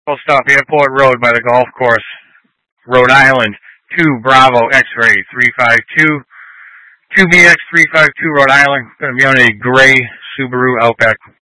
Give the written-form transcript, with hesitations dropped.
Post stop Airport Road by the golf course, Rhode Island. 2 Bravo X-ray 352. 2BX 352 Rhode Island. Going to be on a gray Subaru Outback.